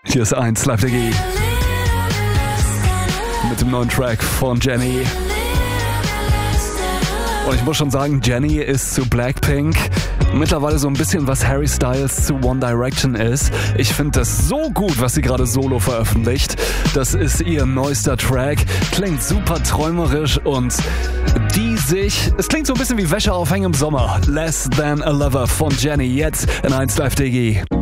Hier ist 1 Live Diggi mit dem neuen Track von Jennie. Und ich muss schon sagen, Jennie ist zu Blackpink mittlerweile so ein bisschen, was Harry Styles zu One Direction ist. Ich finde das so gut, was sie gerade solo veröffentlicht. Das ist ihr neuester Track. Klingt super träumerisch und diesig. Es klingt so ein bisschen wie Wäscheaufhängen im Sommer. Less Than a Lover von Jennie jetzt in 1 Live Diggi.